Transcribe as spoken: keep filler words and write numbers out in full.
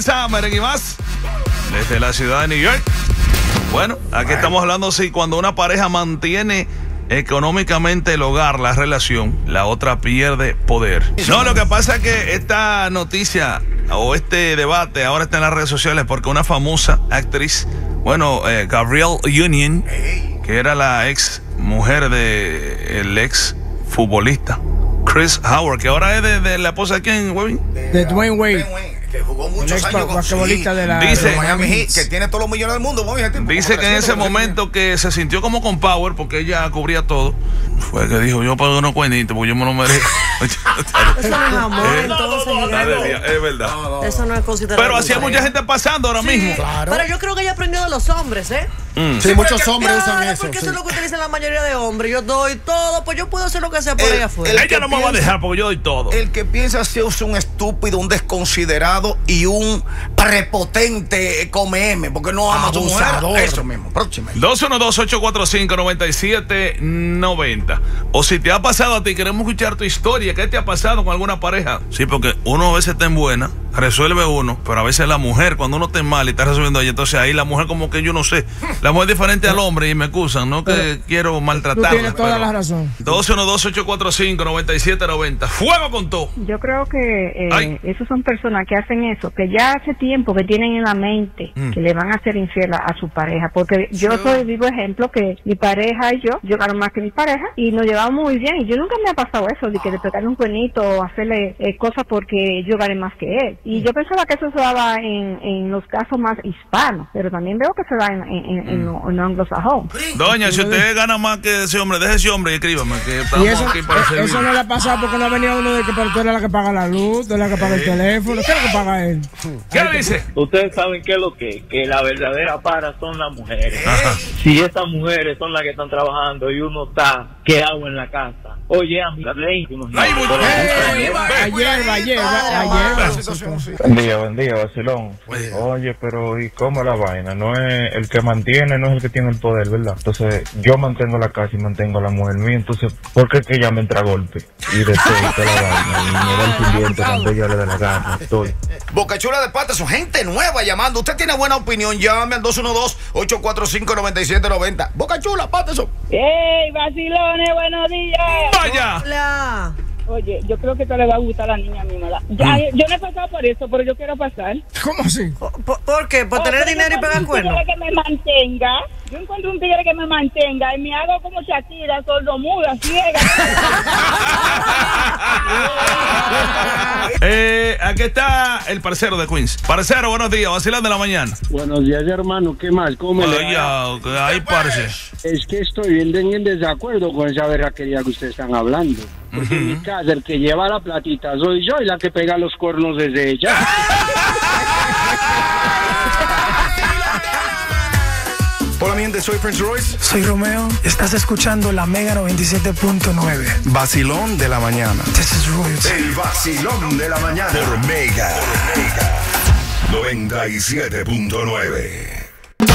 Merengue y más desde la ciudad de New York. Bueno, aquí estamos hablando si cuando una pareja mantiene económicamente el hogar, la relación, la otra pierde poder. No, lo que pasa es que esta noticia o este debate ahora está en las redes sociales porque una famosa actriz, bueno, eh, Gabrielle Union, que era la ex mujer del ex futbolista Chris Howard, que ahora es de, de la esposa de quién, Webin? De Dwayne Wade, que jugó muchos años con basquetbolista de la dice, de Miami Heat, que tiene todos los millones del mundo. Dice que en ese momento que se sintió como con power porque ella cubría todo, fue que dijo: yo pago unos cuernitos porque yo me lo merezco. Eso no es amor, entonces. Es verdad. No, no, eso no es considerado. Pero así hay mucha gente pasando ahora sí, mismo. Claro. Pero yo creo que ella aprendió de los hombres, ¿eh? Mm. Sí, sí, muchos hombres claro, usan eso. Porque sí. eso es lo que utilizan la mayoría de hombres. Yo doy todo, pues yo puedo hacer lo que sea por el, ahí afuera. Ella no me va a dejar porque yo doy todo. El que piensa así es un estúpido, un desconsiderado y un prepotente come M, porque no ama a su mujer. Eso mismo, próximo. dos uno dos, ocho cuatro cinco, nueve siete nueve cero. O si te ha pasado a ti, queremos escuchar tu historia. ¿Qué te ha pasado con alguna pareja? Sí, porque uno a veces está en buena, resuelve uno, pero a veces la mujer, cuando uno está en mal y está resolviendo ella, entonces ahí la mujer como que yo no sé. La mujer es diferente al hombre y me acusan, no que pero quiero maltratarla. Tú tienes toda la razón. dos uno dos, ocho cuatro cinco, nueve siete nueve cero. ¡Fuego con todo! Yo creo que eh, esos son personas que hacen eso, que ya hace tiempo que tienen en la mente mm. que le van a hacer infiel a, a su pareja. Porque yo sí. soy vivo ejemplo que mi pareja y yo, yo gano más que mi pareja y nos llevamos muy bien. Y yo nunca me ha pasado eso, de que de pegarle un cuernito o hacerle eh, cosas porque yo gané más que él. Y yo pensaba que eso se daba en, en los casos más hispanos, pero también veo que se da en, en, en, en, en anglosajón. Doña, si usted gana más que ese hombre, deje ese hombre y escríbame. Que estamos y eso, aquí para eso, eso no le ha pasado porque no ha venido uno de que tú eres la que paga la luz, tú eres la que paga el teléfono, ¿qué es lo que paga él? ¿Qué le dice? Ustedes saben qué es lo que que la verdadera para son las mujeres. Ajá. Si estas mujeres son las que están trabajando y uno está quedado en la casa, oye, a mi ley, unos ayer, ayer, ayer. Buen día, buen día, vacilón. Oye, pero ¿y cómo la vaina? No es el que mantiene, no es el que tiene el poder, ¿verdad? Entonces, yo mantengo la casa y mantengo a la mujer mía, entonces, ¿por qué que ella me entra a golpe? Y de todo, toda la vaina, y me da el siguiente cuando ella le da la gana, estoy. Boca Chula de Pata, son gente nueva llamando. Usted tiene buena opinión, llame al dos uno dos, ocho cuatro cinco, nueve siete nueve cero. Boca Chula, Patterson. ¡Ey, vacilones, buenos días! ¡Vaya! Hola. Oye, yo creo que te le va a gustar a la niña misma. Ya, mm. Yo no he pasado por eso, pero yo quiero pasar. ¿Cómo así? ¿Por, por qué? ¿Por oh, tener dinero y pegar cuernos? Un tigre que me mantenga. Yo encuentro un tigre que me mantenga y me hago como Shakira, sordomuda, ciega. eh, aquí está el parcero de Queens. Parcero, buenos días, vacilando de la mañana. Buenos días, hermano. ¿Qué más? ¿Cómo me le va? Ay, parce. Es que estoy bien en desacuerdo con esa berraquería que ustedes están hablando. Porque uh-huh. en mi casa el que lleva la platita soy yo y la que pega los cuernos desde ella. Hola mi gente, soy Prince Royce. Soy Romeo. Estás escuchando la Mega noventa y siete punto nueve. Vacilón de la mañana. This is Royce. El vacilón de la mañana. Por Mega. Por Mega. noventa y siete punto nueve.